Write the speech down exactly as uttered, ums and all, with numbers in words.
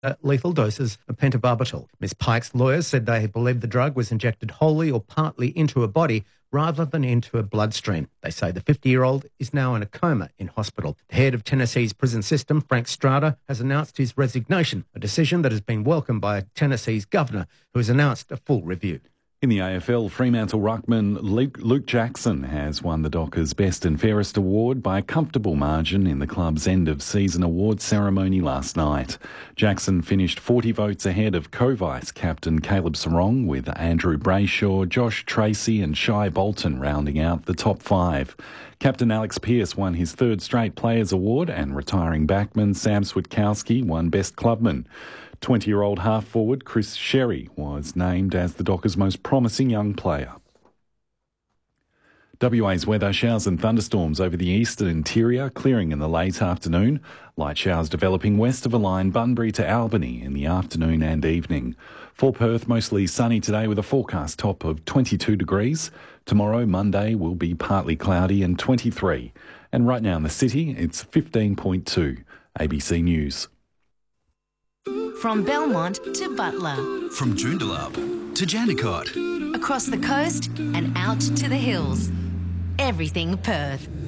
Uh, lethal doses of pentobarbital. Miss Pike's lawyers said they believed the drug was injected wholly or partly into her body rather than into her bloodstream. They say the fifty-year-old is now in a coma in hospital. The head of Tennessee's prison system, Frank Strada, has announced his resignation, a decision that has been welcomed by Tennessee's governor, who has announced a full review. In the A F L, Fremantle ruckman Luke, Luke Jackson has won the Dockers' Best and Fairest award by a comfortable margin in the club's end-of-season awards ceremony last night. Jackson finished forty votes ahead of co-vice captain Caleb Sarong, with Andrew Brayshaw, Josh Tracy and Shai Bolton rounding out the top five. Captain Alex Pearce won his third straight Players Award, and retiring backman Sam Switkowski won Best Clubman. twenty-year-old half-forward Chris Sherry was named as the Dockers' most promising young player. W A's weather: showers and thunderstorms over the eastern interior, clearing in the late afternoon. Light showers developing west of a line, Bunbury to Albany, in the afternoon and evening. For Perth, mostly sunny today with a forecast top of twenty-two degrees. Tomorrow, Monday, will be partly cloudy and twenty-three. And right now in the city, it's fifteen point two. A B C News. From Belmont to Butler. From Joondalup to Jandakot. Across the coast and out to the hills. Everything Perth.